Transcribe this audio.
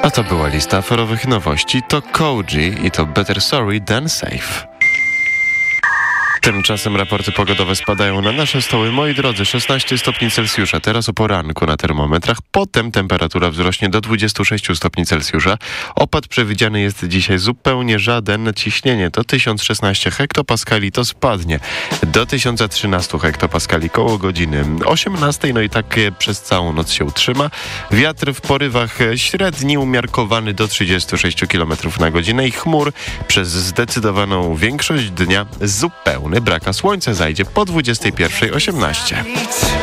A to była lista aforowych nowości. To Koji i to Better Sorry Than Safe. Tymczasem raporty pogodowe spadają na nasze stoły. Moi drodzy, 16 stopni Celsjusza teraz o poranku na termometrach. Potem temperatura wzrośnie do 26 stopni Celsjusza. Opad przewidziany jest dzisiaj zupełnie żaden. Ciśnienie to 1016 hektopaskali, to spadnie do 1013 hektopaskali koło godziny 18. No i tak przez całą noc się utrzyma. Wiatr w porywach średni, umiarkowany do 36 km na godzinę i chmur przez zdecydowaną większość dnia zupełny brak, a słońce zajdzie po 21:18.